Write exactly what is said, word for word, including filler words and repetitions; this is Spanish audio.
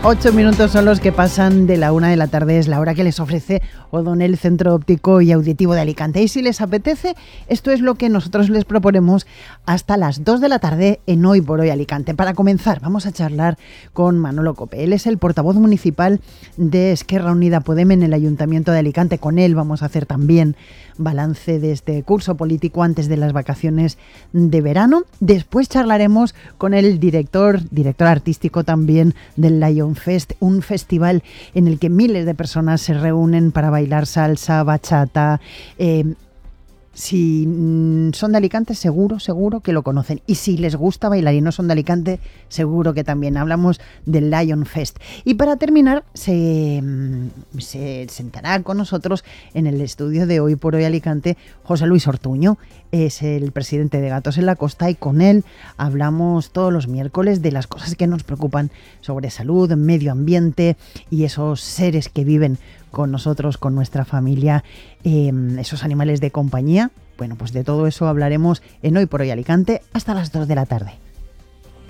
Ocho minutos son los que pasan de la una de la tarde, es la hora que les ofrece O'Donnell Centro Óptico y Auditivo de Alicante. Y si les apetece, esto es lo que nosotros les proponemos hasta las dos de la tarde en Hoy por Hoy Alicante. Para comenzar, vamos a charlar con Manolo Cope. Él es el portavoz municipal de Esquerra Unida Podem en el Ayuntamiento de Alicante. Con él vamos a hacer también balance de este curso político antes de las vacaciones de verano. Después charlaremos con el director, director artístico también del Lion Fest, un festival en el que miles de personas se reúnen para bailar salsa, bachata. Eh, si son de Alicante, seguro, seguro que lo conocen. Y si les gusta bailar y no son de Alicante, seguro que también. Hablamos del Lion Fest. Y para terminar, se, se sentará con nosotros en el estudio de Hoy por Hoy Alicante José Luis Ortuño. Es el presidente de Gatos en la Costa y con él hablamos todos los miércoles de las cosas que nos preocupan sobre salud, medio ambiente y esos seres que viven con nosotros, con nuestra familia, eh, esos animales de compañía. Bueno, pues de todo eso hablaremos en Hoy por Hoy Alicante hasta las dos de la tarde.